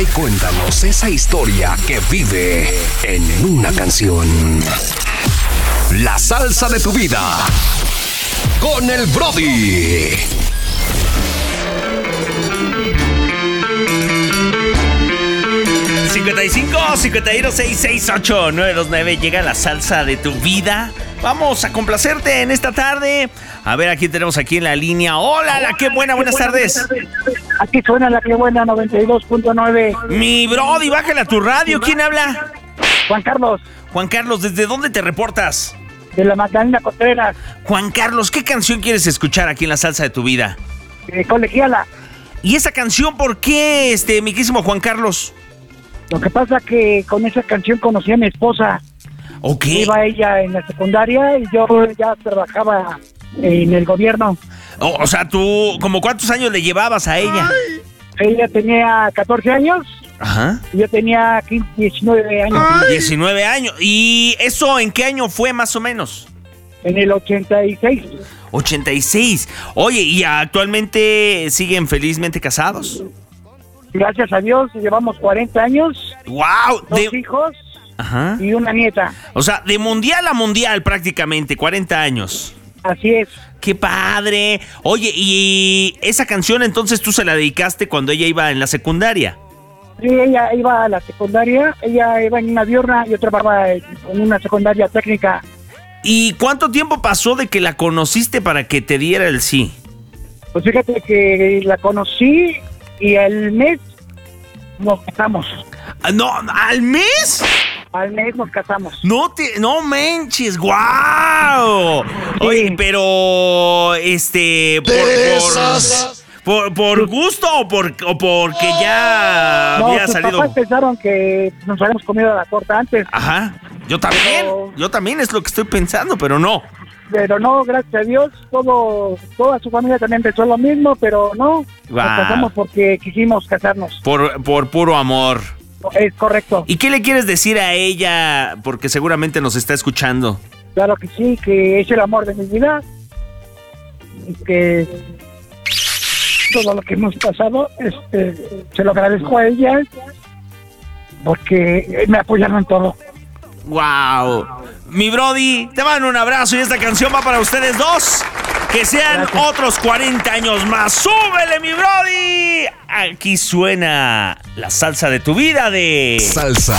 y cuéntanos esa historia que vive en una canción. La salsa de tu vida con el Brody. ...55-51-668-929... llega la salsa de tu vida. Vamos a complacerte en esta tarde. A ver, aquí tenemos aquí en la línea. Hola, la que buena, buenas tardes. Aquí suena la que buena, 92.9. Mi Brody, bájale a tu radio. ¿Quién habla? Juan Carlos. Juan Carlos, ¿desde dónde te reportas? De la Magdalena Contreras. Juan Carlos, ¿qué canción quieres escuchar aquí en la salsa de tu vida? Colegiala. ¿Y esa canción por qué, mi querísimo Juan Carlos? Lo que pasa que con esa canción conocí a mi esposa. Ok. Iba ella en la secundaria y yo ya trabajaba en el gobierno. O sea, tú, ¿como cuántos años le llevabas a ella? Ella tenía 14 años. Ajá. Y yo tenía 19 años. 19 años. ¿Y eso en qué año fue más o menos? En el 86. 86. Oye, ¿y actualmente siguen felizmente casados? Gracias a Dios, llevamos 40 años. ¡Wow! 2 hijos. Ajá. Y una nieta. O sea, de mundial a mundial prácticamente, 40 años. Así es. ¡Qué padre! Oye, ¿y esa canción entonces tú se la dedicaste cuando ella iba en la secundaria? Sí, ella iba a la secundaria, ella iba en una diurna, yo trabajaba en una secundaria técnica. ¿Y cuánto tiempo pasó de que la conociste para que te diera el sí? Pues fíjate que la conocí y al mes nos casamos. No, ¿al mes? Al mes nos casamos. No manches, guau. Oye, pero ¿por gusto o porque ya había salido? Papás pensaron que nos habíamos comido la torta antes. Ajá, yo también es lo que estoy pensando, pero no. Pero no, gracias a Dios, toda su familia también pensó lo mismo, pero no. Wow. Nos casamos porque quisimos casarnos. Por puro amor. Es correcto. ¿Y qué le quieres decir a ella? Porque seguramente nos está escuchando. Claro que sí, que es el amor de mi vida. Y que todo lo que hemos pasado, se lo agradezco a ella porque me apoyaron en todo. Wow. Mi Brody, te mando un abrazo y esta canción va para ustedes dos. Que sean otros 40 años más. ¡Súbele, mi Brody! Aquí suena la salsa de tu vida de... Salsa